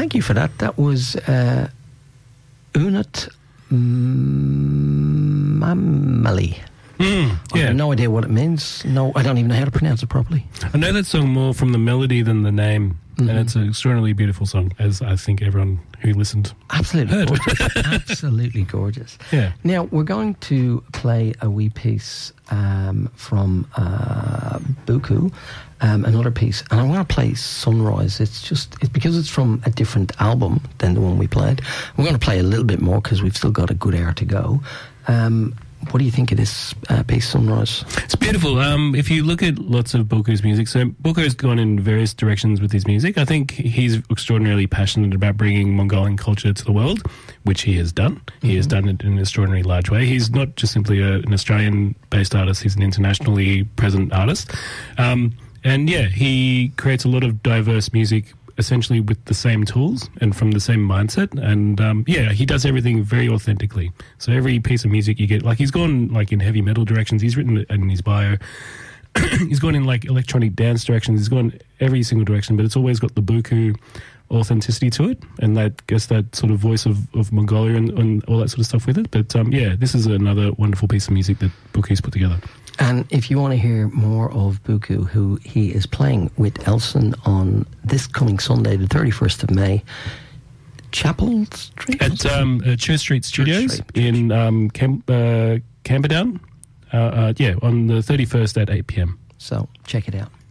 thank you for that. That was Unut Mamali. I have no idea what it means. No, I don't even know how to pronounce it properly. I know that song more from the melody than the name, and it's an extraordinarily beautiful song, as I think everyone who listened Absolutely heard. gorgeous. Absolutely gorgeous. Yeah. Now, we're going to play a wee piece from Buku, another piece, and I want to play Sunrise. It's because it's from a different album than the one we played. We're going to play a little bit more because we've still got a good hour to go. What do you think of this piece, Sunrise? It's beautiful. If you look at lots of Buku's music, so Buku's gone in various directions with his music. I think he's extraordinarily passionate about bringing Mongolian culture to the world, which he has done. He has done it in an extraordinarily large way. He's not just simply an Australian-based artist, he's an internationally present artist. And yeah, he creates a lot of diverse music, essentially with the same tools and from the same mindset, and he does everything very authentically. So every piece of music you get, like he's gone like in heavy metal directions, he's written it in his bio. He's gone in like electronic dance directions, he's gone every single direction, but it's always got the Buku authenticity to it, and that gets that sort of voice of Mongolia and all that sort of stuff with it. But this is another wonderful piece of music that Buku's put together. And if you want to hear more of Buku, who he is playing with Elson on this coming Sunday, the 31st of May, Chapel Street? At Church Street Studios in Camperdown. On the 31st at 8 p.m. So check it out.